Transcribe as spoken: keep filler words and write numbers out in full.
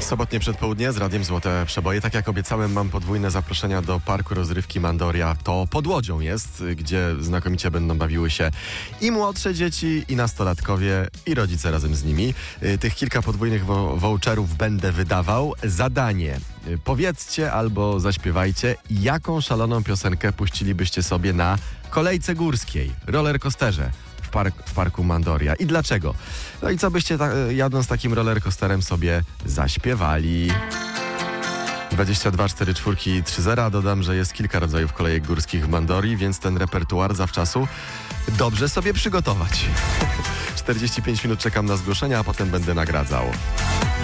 Sobotnie przedpołudnie z Radiem Złote Przeboje. Tak jak obiecałem, mam podwójne zaproszenia do Parku Rozrywki Mandoria. To pod Łodzią jest, gdzie znakomicie będą bawiły się i młodsze dzieci, i nastolatkowie, i rodzice razem z nimi. Tych kilka podwójnych wo- voucherów będę wydawał. Zadanie. Powiedzcie albo zaśpiewajcie, jaką szaloną piosenkę puścilibyście sobie na kolejce górskiej, rollercoasterze. W, park, w parku Mandoria. I dlaczego? No i co byście ta, jadąc takim rollercoasterem sobie zaśpiewali? dwadzieścia dwa cztery cztery trzy zero. Dodam, że jest kilka rodzajów kolejek górskich w Mandorii, więc ten repertuar zawczasu dobrze sobie przygotować. czterdzieści pięć minut czekam na zgłoszenia, a potem będę nagradzał.